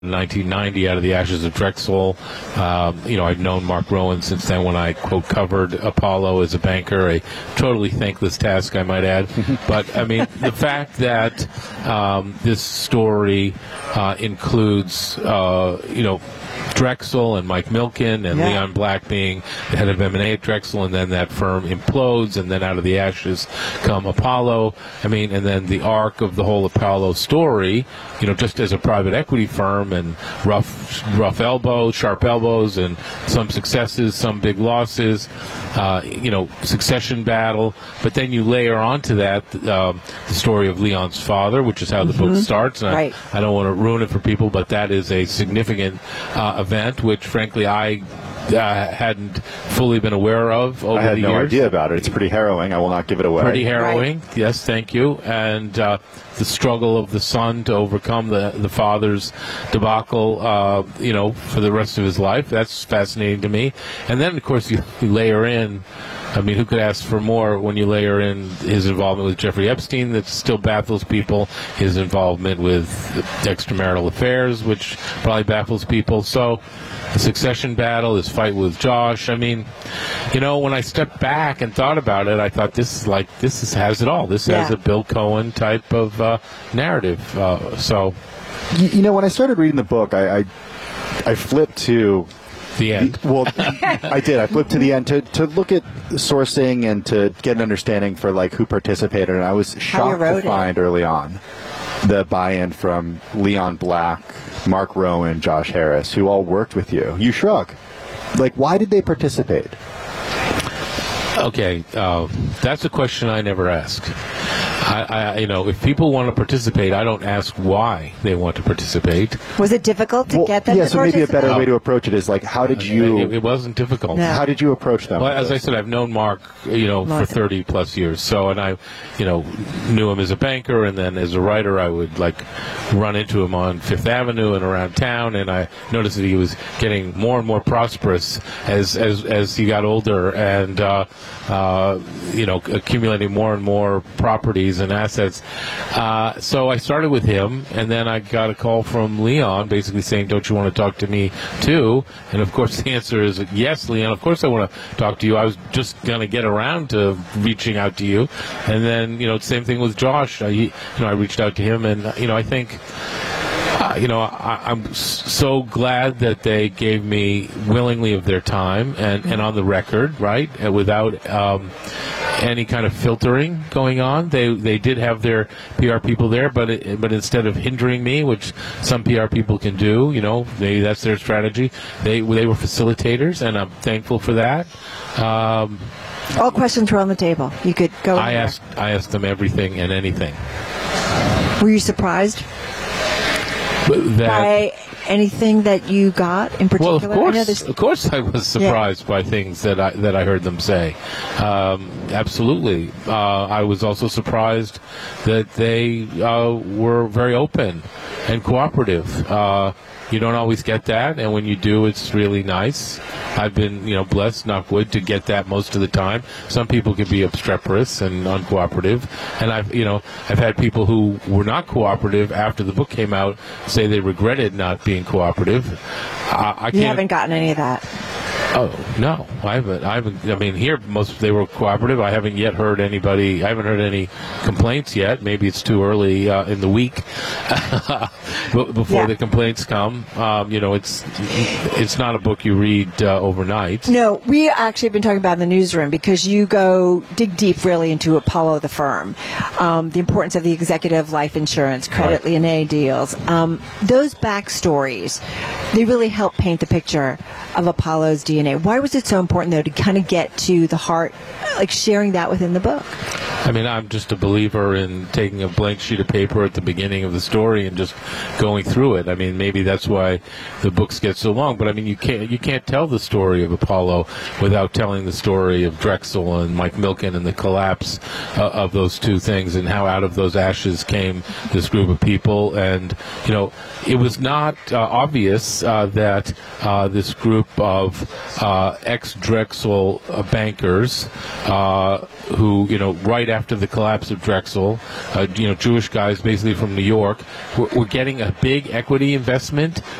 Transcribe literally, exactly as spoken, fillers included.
nineteen ninety out of the ashes of Drexel. Um, you know, I've known Mark Rowan since then when I, quote, covered Apollo as a banker, a totally thankless task, I might add. But, I mean, the fact that um, this story uh, includes, uh, you know, Drexel and Mike Milken and yeah. Leon Black being the head of M and A at Drexel, and then that firm implodes, and then out of the ashes come Apollo. I mean, and then the arc of the whole Apollo story, you know, just as a private equity firm, and rough, rough elbows, sharp elbows, and some successes, some big losses, uh, you know, succession battle. But then you layer onto that um, the story of Leon's father, which is how the mm-hmm. book starts. And right. I, I don't want to ruin it for people, but that is a significant uh, event, which, frankly, I uh, hadn't fully been aware of over I had the no years. idea about it. It's pretty harrowing. I will not give it away. Pretty harrowing. Right. Yes, thank you. And uh, the struggle of the son to overcome the, the father's debacle, uh, you know, for the rest of his life. That's fascinating to me. And then, of course, you, you layer in, I mean, who could ask for more when you layer in his involvement with Jeffrey Epstein that still baffles people, his involvement with extramarital affairs, which probably baffles people. So the succession battle, his fight with Josh. I mean, you know, when I stepped back and thought about it, I thought this is like, this is, has it all. This yeah. has a Bill Cohen type of uh, narrative. Uh, so, you, you know, when I started reading the book, I, I, I flipped to the end. The, well, I did. I flipped to the end to, to look at sourcing and to get an understanding for like who participated, and I was shocked to find it. early on the buy-in from Leon Black, Mark Rowan, Josh Harris, who all worked with you. You shrug. Like, why did they participate? Okay, uh, that's a question I never ask. I, I, you know, if people want to participate, I don't ask why they want to participate. Was it difficult to well, get them yeah, to so participate? maybe a better way to approach it is like, how did you... It, it wasn't difficult. No. How did you approach them? Well, as I said, I've known Mark, you know, for thirty plus years. So, and I, you know, knew him as a banker, and then as a writer, I would like run into him on Fifth Avenue and around town, and I noticed that he was getting more and more prosperous as as as he got older, and uh, uh, you know, accumulating more and more properties and assets. Uh, so I started with him, and then I got a call from Leon, basically saying, "Don't you want to talk to me too?" And of course, the answer is yes, Leon. Of course, I want to talk to you. I was just going to get around to reaching out to you, and then you know, same thing with Josh. I, you know, I reached out to him, and you know, I think. Uh, you know, I, I'm s- so glad that they gave me willingly of their time and, and on the record, right, and without um, any kind of filtering going on. They they did have their P R people there, but it, but instead of hindering me, which some P R people can do, you know, they, that's their strategy. They they were facilitators, and I'm thankful for that. Um, All questions were on the table. You could go. I asked I asked them everything and anything. Were you surprised? That, by anything that you got in particular? well, of course, I know of course, I was surprised yeah. by things that I that I heard them say. Um, absolutely, uh, I was also surprised that they uh, were very open and cooperative. Uh, you don't always get that, and when you do, it's really nice. I've been, you know, blessed, knock wood, to get that most of the time. Some people can be obstreperous and uncooperative, and I've, you know, I've had people who were not cooperative after the book came out say they regretted not being cooperative. Uh, I You can't, haven't gotten any of that. Oh no, I haven't. I haven't. I mean, here most they were cooperative. I haven't yet heard anybody. I haven't heard any complaints yet. Maybe it's too early uh, in the week before yeah. the complaints come. Um, you know, it's it's not a book you read uh, overnight. No, we actually have been talking about in the newsroom because you go dig deep really into Apollo the firm, um, the importance of the executive life insurance, credit Right. Leonet deals. Um, those backstories, they really help paint the picture of Apollo's D N A. Why was it so important, though, to kind of get to the heart, like sharing that within the book? I mean, I'm just a believer in taking a blank sheet of paper at the beginning of the story and just going through it. I mean, maybe that's why the books get so long. But I mean, you can't you can't tell the story of Apollo without telling the story of Drexel and Mike Milken and the collapse uh, of those two things, and how out of those ashes came this group of people. And you know, it was not uh, obvious uh, that uh, this group of uh, ex-Drexel uh, bankers uh, who, you know, right after the collapse of Drexel, uh, you know, Jewish guys basically from New York, were, were getting a big equity investment